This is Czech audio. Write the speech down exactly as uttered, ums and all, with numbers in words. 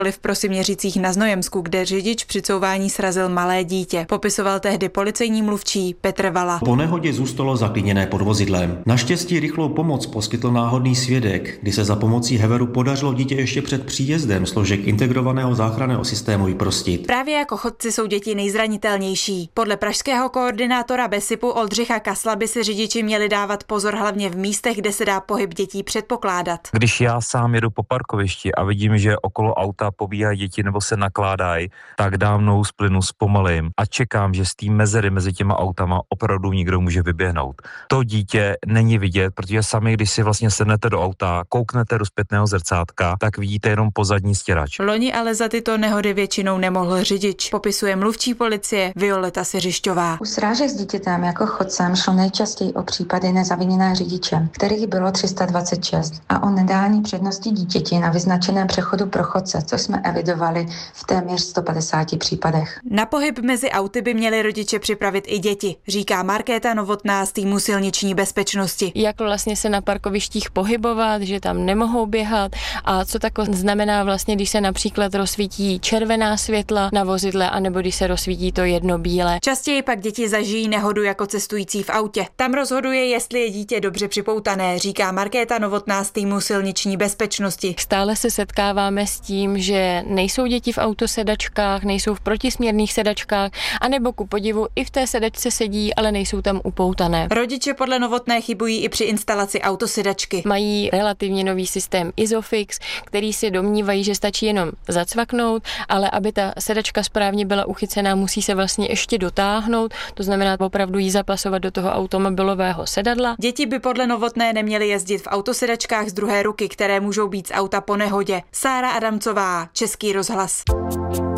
v Prosiměřicích na Znojemsku, kde řidič při couvání srazil malé dítě. Popisoval tehdy policejní mluvčí Petr Vala. Po nehodě zůstalo zaklíněné pod vozidlem. Naštěstí rychlou pomoc poskytl náhodný svědek, kdy se za pomocí Heveru podařilo dítě ještě před příjezdem složek integrovaného záchranného systému vyprostit. Právě jako chodci jsou děti nejzranitelnější. Podle pražského koordinátora Besipu Oldřicha Kasla by si řidiči měli dávat pozor hlavně v místech, kde se dá pohyb dětí předpokládat. Když já sám jedu po parkovišti a vidím, že okolo auta pobíhají děti nebo se nakládají, tak dám nohu z plynu, zpomalím a čekám, že z té mezery mezi těma autama opravdu nikdo může vyběhnout. To dítě není vidět, protože sami, když si vlastně sednete do auta, kouknete do zpětného zrcátka, tak vidíte jenom pozadní stěrač. Loni ale za tyto nehody většinou nemohl řidič, popisuje mluvčí policie Violeta Siřišťová. U srážek s dítětem jako chodcem šlo nejčastěji o případy nezaviněné řidičem, kterých bylo tři sta dvacet šest, a o nedání přednosti dítěti na vyznačeném přechodu pro chodce, co jsme evidovali v téměř sto padesáti případech. Na pohyb mezi auty by měli rodiče připravit i děti, říká Markéta Novotná z týmu silniční bezpečnosti. Jak vlastně se na parkovištích pohybovat, že tam nemohou běhat a co tak znamená vlastně, když se například rozsvítí červená světla na vozidle, anebo když se rozsvítí to jedno bílé. Častěji pak děti zažijí nehodu jako cestující v autě. Tam rozhoduje, jestli je dítě dobře připoutané, říká Markéta Novotná z týmu silniční bezpečnosti. Stále se setkáváme s tím, že nejsou děti v autosedačkách, nejsou v protisměrných sedačkách, anebo ku podivu i v té sedačce sedí, ale nejsou tam upoutané. Rodiče podle Novotné chybují i při instalaci autosedačky. Mají relativně nový systém Isofix, který si domnívají, že stačí jenom zacvaknout, ale aby ta sedačka správně byla uchycená, musí se vlastně ještě dotáhnout, to znamená opravdu jí zapasovat do toho automobilového sedadla. Děti by podle Novotné neměly jezdit v autosedačkách z druhé ruky, které můžou být z auta po nehodě. Sára Adamcová, Český rozhlas.